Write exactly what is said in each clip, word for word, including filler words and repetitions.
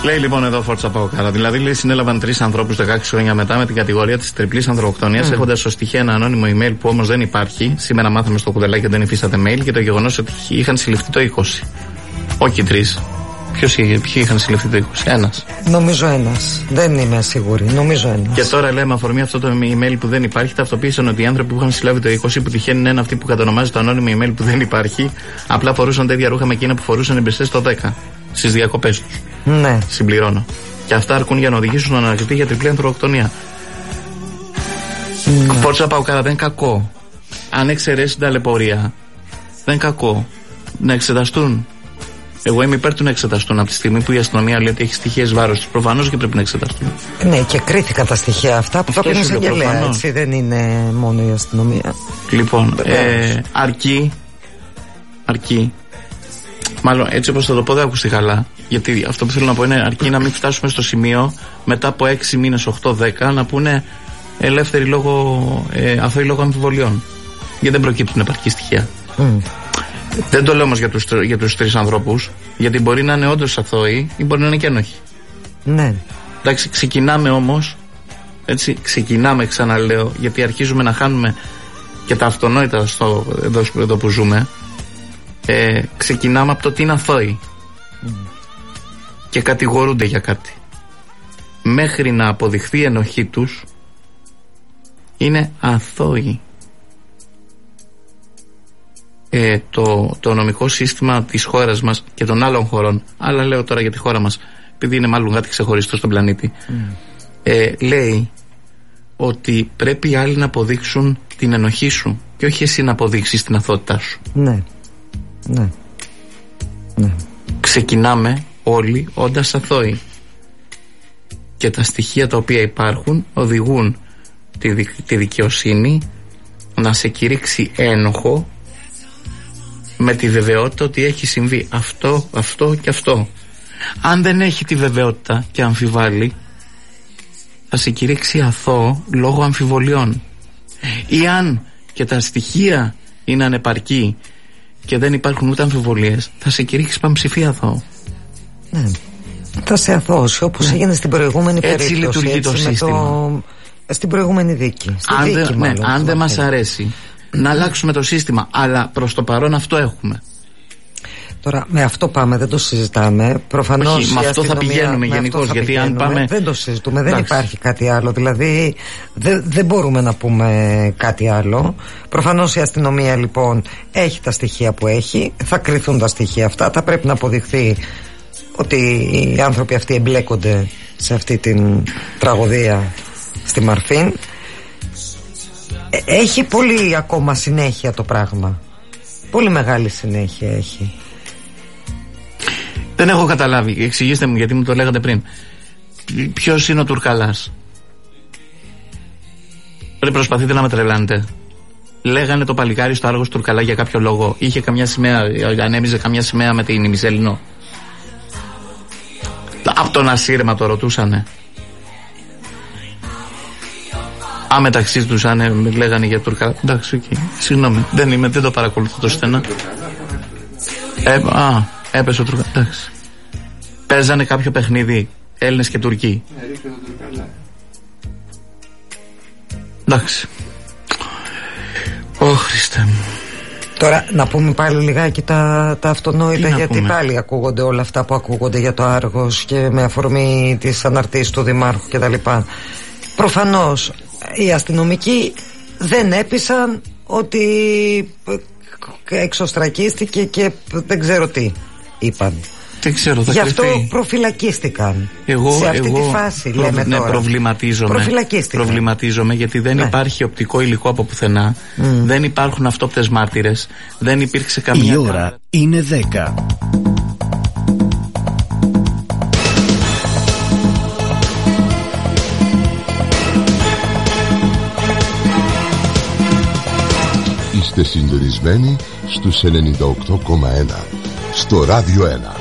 Λέει λοιπόν εδώ Φόρτσα Παοκάρα. Δηλαδή, λέει, συνέλαβαν τρεις ανθρώπους δεκαέξι χρόνια μετά με την κατηγορία της τριπλής ανθρωποκτονίας, mm. έχοντας ως στοιχεία ένα ανώνυμο email που όμως δεν υπάρχει. Σήμερα μάθαμε στο κουδελάκι ότι δεν υφίσταται mail και το γεγονός ότι είχαν συλληφθεί το είκοσι. Όχι τρεις. Ποιος, ποιοι είχαν συλληφθεί το είκοσι? Ένας. Νομίζω ένας. Δεν είμαι σίγουρη. Νομίζω ένας. Και τώρα λέμε αφορμή αυτό το email που δεν υπάρχει, ταυτοποίησαν ότι οι άνθρωποι που είχαν συλλάβει το είκοσι, που τυχαίνει είναι αυτοί που κατονομάζει το ανώνυμο email που δεν υπάρχει, απλά φορούσαν τέτοια ρούχα με εκείνα που φορούσαν οι μπεστές το δέκα. Στις διακοπές τους. Ναι. Συμπληρώνω. Και αυτά αρκούν για να οδηγήσουν τον ανακριτή για τριπλή ανθρωποκτονία. Ναι. Φόρτσα Παοκάρα, δεν είναι κακό. Αν εξαιρέσει την ταλαιπωρία, δεν είναι κακό να εξεταστούν. Εγώ είμαι υπέρ του να εξεταστούν από τη στιγμή που η αστυνομία λέει ότι έχει στοιχεία βάρος τους. Προφανώς και πρέπει να εξεταστούν. Ναι, και κρίθηκαν τα στοιχεία αυτά που θα πει εισαγγελέα. Έτσι δεν είναι μόνο η αστυνομία. Λοιπόν, ε, αρκεί. Αρκεί. Μάλλον έτσι όπως θα το πω δεν ακουστεί καλά. Γιατί αυτό που θέλω να πω είναι αρκεί να μην φτάσουμε στο σημείο μετά από έξι μήνες, οκτώ δέκα να πούνε ελεύθεροι λόγω, ε, αθώοι λόγω αμφιβολιών. Γιατί δεν προκύπτουν επαρκή στοιχεία. Mm. Δεν το λέω όμως για τους, για τους τρεις ανθρώπους, γιατί μπορεί να είναι όντως αθώοι ή μπορεί να είναι και ένοχοι. Ναι. Εντάξει, ξεκινάμε όμως, έτσι, ξεκινάμε ξαναλέω, γιατί αρχίζουμε να χάνουμε και τα αυτονόητα στο, εδώ, εδώ που ζούμε. Ε, ξεκινάμε από το τι είναι αθώοι mm. και κατηγορούνται για κάτι. Μέχρι να αποδειχθεί η ενοχή τους, είναι αθώοι. Ε, το, το νομικό σύστημα της χώρας μας και των άλλων χωρών, αλλά λέω τώρα για τη χώρα μας επειδή είναι μάλλον κάτι ξεχωριστό στον πλανήτη, mm. ε, λέει ότι πρέπει οι άλλοι να αποδείξουν την ενοχή σου και όχι εσύ να αποδείξεις την αθωότητά σου. Ναι. Ναι. Ναι. Ξεκινάμε όλοι όντας αθώοι και τα στοιχεία τα οποία υπάρχουν οδηγούν τη, τη δικαιοσύνη να σε κηρύξει ένοχο με τη βεβαιότητα ότι έχει συμβεί αυτό, αυτό και αυτό. Αν δεν έχει τη βεβαιότητα και αμφιβάλλει, θα σε κηρύξει αθώο λόγω αμφιβολιών. Ή αν και τα στοιχεία είναι ανεπαρκή και δεν υπάρχουν ούτε αμφιβολίες, θα σε κηρύξει πανψηφία αθώο. Ναι. Θα σε αθώωσει όπως ναι. έγινε στην προηγούμενη έτσι περίπτωση. Λειτουργεί έτσι λειτουργεί το σύστημα. Το... Στην προηγούμενη δίκη. Στη αν δίκη, δε, μάλλον, ναι, αν δεν μας αρέσει να αλλάξουμε το σύστημα, αλλά προς το παρόν αυτό έχουμε. Τώρα με αυτό πάμε, δεν το συζητάμε. Προφανώς όχι, με αυτό θα πηγαίνουμε γενικώς. Γιατί πηγαίνουμε, αν πάμε. Δεν το συζητούμε, δεν εντάξει. υπάρχει κάτι άλλο. Δηλαδή δεν, δεν μπορούμε να πούμε κάτι άλλο. Προφανώς η αστυνομία λοιπόν έχει τα στοιχεία που έχει. Θα κριθούν τα στοιχεία αυτά. Θα πρέπει να αποδειχθεί ότι οι άνθρωποι αυτοί εμπλέκονται σε αυτή την τραγωδία στη Μαρφίν. Έχει πολύ ακόμα συνέχεια το πράγμα. Πολύ μεγάλη συνέχεια έχει. Δεν έχω καταλάβει. Εξηγήστε μου, γιατί μου το λέγατε πριν. Ποιος είναι ο Τουρκαλάς? Δεν προσπαθείτε να με τρελάνετε. Λέγανε το παλικάρι στο Άργος Τουρκαλά για κάποιο λόγο. Είχε καμιά σημαία, ανέμιζε καμιά σημαία με την ημισέλινο. Από τον ασύρμα το ρωτούσανε. Α, μεταξύ τους αν λέγανε για Τουρκαλά. Εντάξει, okay. Συγγνώμη, δεν είμαι, δεν το παρακολουθώ το στενά. Ε, α, έπεσε ο Τουρκαλά. Εντάξει. Παίζανε κάποιο παιχνίδι Έλληνες και Τουρκοί. Εντάξει. Ω Χριστέ μου. Τώρα να πούμε πάλι λιγάκι τα, τα αυτονόητα, γιατί πούμε. Πάλι ακούγονται όλα αυτά που ακούγονται για το Άργος και με αφορμή της αναρτήσης του Δημάρχου κτλ. Προφανώς οι αστυνομικοί δεν έπεισαν ότι εξωστρακίστηκε και δεν ξέρω τι είπαν. Δεν ξέρω, θα γι' κρυφτεί. αυτό προφυλακίστηκαν. Εγώ, σε αυτή εγώ τη φάση προ, λέμε ναι, τώρα. Προβληματίζομαι. Προβληματίζομαι γιατί δεν ναι. υπάρχει οπτικό υλικό από πουθενά. Mm. Δεν υπάρχουν αυτόπτες μάρτυρες. Δεν υπήρξε καμία. Η ώρα είναι δέκα. Είστε συντονισμένοι στους ενενήντα οκτώ κόμμα ένα στο Ράδιο ένα.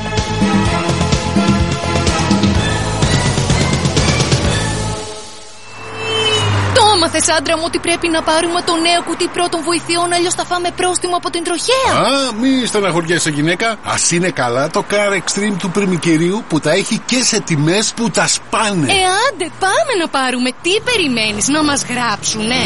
έμαθες, άντρα μου, ότι πρέπει να πάρουμε το νέο κουτί πρώτων βοηθειών, αλλιώς θα φάμε πρόστιμο από την τροχέα? Α, μη στεναχωριέσαι, γυναίκα. Ας είναι καλά το Car Extreme του πριμικυρίου που τα έχει και σε τιμές που τα σπάνε. Ε, άντε, πάμε να πάρουμε. Τι περιμένεις, να μας γράψουνε?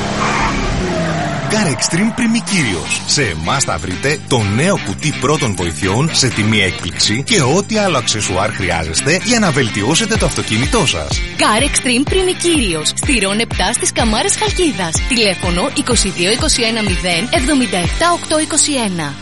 Car Extreme Πριμικύριος. Σε εμάς θα βρείτε το νέο κουτί πρώτων βοηθειών σε τιμή έκπληξη και ό,τι άλλο αξεσουάρ χρειάζεστε για να βελτιώσετε το αυτοκίνητό σας. Car Extreme Πριμικύριος. Στηρών επτά στις Καμάρες Χαλκίδας. Τηλέφωνο είκοσι δύο είκοσι ένα μηδέν εβδομήντα επτά οκτακόσια είκοσι ένα.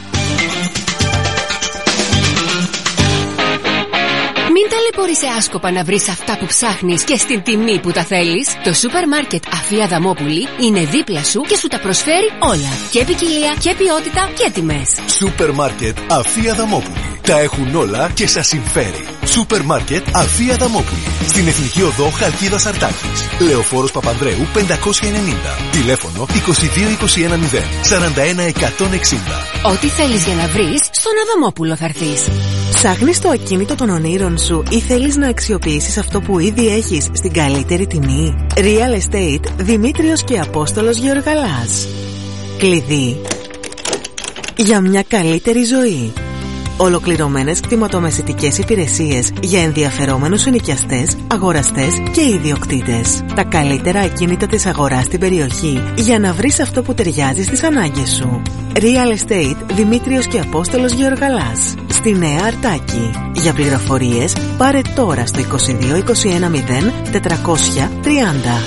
Μην ταλαιπωρείσαι άσκοπα να βρεις αυτά που ψάχνεις και στην τιμή που τα θέλεις. Το σούπερ μάρκετ Αφία Αδαμόπουλη είναι δίπλα σου και σου τα προσφέρει όλα. Και ποικιλία και ποιότητα και τιμές. Σούπερ μάρκετ Αφία Αδαμόπουλη. Τα έχουν όλα και σας συμφέρει. Σούπερ μάρκετ Αφία Αδαμόπουλη. Στην Εθνική Οδό Χαλκίδας Αρτάκης. Λεωφόρος Παπανδρέου πεντακόσια ενενήντα. Τηλέφωνο είκοσι δύο είκοσι ένα μηδέν σαράντα ένα εκατόν εξήντα. Ό,τι θέλεις για να βρεις, στον Αδαμόπουλο θα έρθεις. Ψάχνεις το ακίνητο των ονείρων σου ή θέλεις να αξιοποιήσεις αυτό που ήδη έχεις στην καλύτερη τιμή? Real Estate Δημήτριος και Απόστολος Γεωργαλάς. Κλειδί για μια καλύτερη ζωή. Ολοκληρωμένες κτηματομεσητικές υπηρεσίες για ενδιαφερόμενους ενοικιαστές, αγοραστές και ιδιοκτήτες. Τα καλύτερα ακίνητα της αγοράς στην περιοχή για να βρεις αυτό που ταιριάζει στις ανάγκες σου. Real Estate Δημήτριος και Απόστολος Γεωργαλάς. Στη Νέα Αρτάκη. Για πληροφορίες πάρε τώρα στο είκοσι δύο είκοσι ένα μηδέν τετρακόσια τριάντα.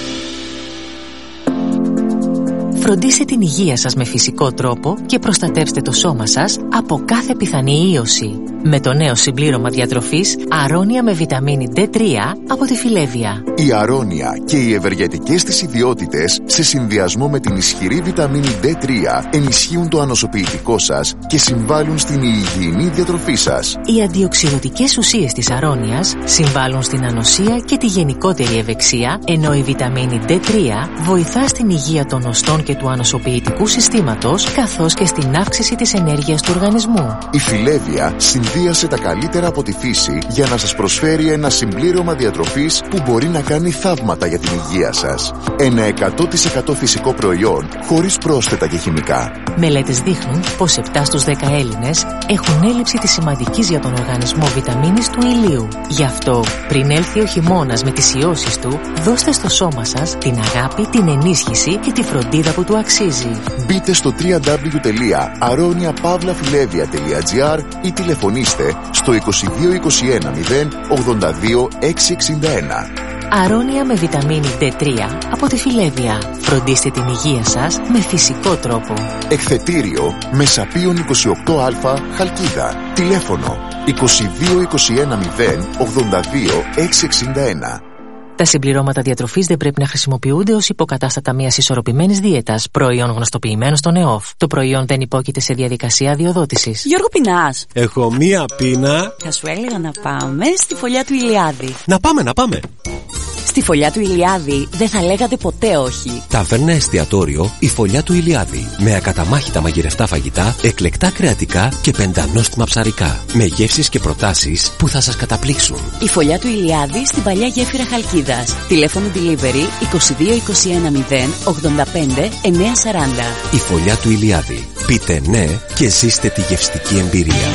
Φροντίστε την υγεία σας με φυσικό τρόπο και προστατεύστε το σώμα σας από κάθε πιθανή ίωση. Με το νέο συμπλήρωμα διατροφής Αρώνια με βιταμίνη ντι τρία από τη Φιλέβια. Η Αρώνια και οι ευεργετικές της ιδιότητες σε συνδυασμό με την ισχυρή βιταμίνη ντι τρία ενισχύουν το ανοσοποιητικό σας και συμβάλλουν στην υγιεινή διατροφή σας. Οι αντιοξυδοτικές ουσίες της Αρώνιας συμβάλλουν στην ανοσία και τη γενικότερη ευεξία, ενώ η βιταμίνη ντι τρία βοηθά στην υγεία των οστών και του ανοσοποιητικού συστήματος, καθώς και στην αύξηση της ενέργειας του οργανισμού. Η Φιλέβια συνδύασε τα καλύτερα από τη φύση για να σας προσφέρει ένα συμπλήρωμα διατροφής που μπορεί να κάνει θαύματα για την υγεία σας. Ένα εκατό τοις εκατό φυσικό προϊόν χωρίς πρόσθετα και χημικά. Μελέτες δείχνουν πως επτά στους δέκα Έλληνες έχουν έλλειψη της σημαντικής για τον οργανισμό βιταμίνης του ηλίου. Γι' αυτό, πριν έλθει ο χειμώνας με τις ιώσεις του, δώστε στο σώμα σας την αγάπη, την ενίσχυση και τη φροντίδα που του αξίζει. Μπείτε στο double-u double-u double-u τελεία aronia pavla filevia τελεία gr ή τηλεφωνήστε στο είκοσι δύο είκοσι ένα μηδέν ογδόντα δύο εξακόσια εξήντα ένα. Αρώνια με βιταμίνη ντι τρία από τη Φιλέβια. Φροντίστε την υγεία σας με φυσικό τρόπο. Εκθετήριο Μεσαπίων είκοσι οκτώ α Χαλκίδα. Τηλέφωνο είκοσι δύο είκοσι ένα μηδέν ογδόντα δύο εξακόσια εξήντα ένα. Τα συμπληρώματα διατροφής δεν πρέπει να χρησιμοποιούνται ως υποκατάστατα μιας ισορροπημένης δίαιτας, προϊόν γνωστοποιημένο στον ΕΟΦ. Το προϊόν δεν υπόκειται σε διαδικασία αδειοδότησης. Γιώργο, πεινάς? Έχω μία πείνα. Θα σου έλεγα να πάμε στη φωλιά του Ηλιάδη. Να πάμε, να πάμε. Στη φωλιά του Ηλιάδη δεν θα λέγατε ποτέ όχι. Ταβέρνα εστιατόριο η Φωλιά του Ηλιάδη. Με ακαταμάχητα μαγειρευτά φαγητά, εκλεκτά κρεατικά και πεντανόστιμα ψαρικά. Με γεύσεις και προτάσεις που θα σας καταπλήξουν. Η Φωλιά του Ηλιάδη στην παλιά γέφυρα Χαλκίδας. Τηλέφωνο delivery είκοσι δύο είκοσι ένα μηδέν ογδόντα πέντε εννιακόσια σαράντα. Η Φωλιά του Ηλιάδη. Πείτε ναι και ζήστε τη γευστική εμπειρία.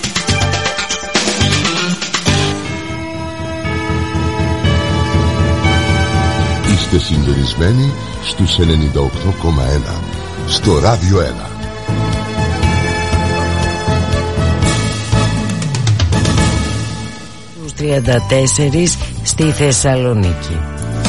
Είστε συντονισμένοι στους ενενήντα οκτώ κόμμα ένα στο Ράδιο ένα. τριάντα τέσσερα στη Θεσσαλονίκη.